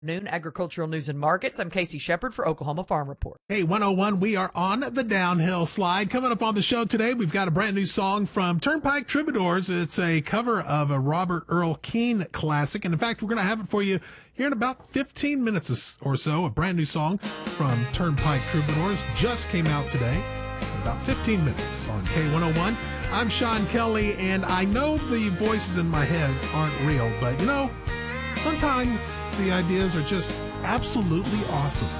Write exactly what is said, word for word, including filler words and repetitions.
Noon agricultural news and markets. I'm Casey Shepard for Oklahoma Farm Report. Hey, one oh one, we are on the downhill slide. Coming up on the show today, we've got a brand new song from Turnpike Troubadours. It's a cover of a Robert Earl Keen classic. And in fact, we're going to have it for you here in about fifteen minutes or so. A brand new song from Turnpike Troubadours just came out today in about fifteen minutes on K one oh one. I'm Sean Kelly, and I know the voices in my head aren't real, but you know, sometimes the ideas are just absolutely awesome.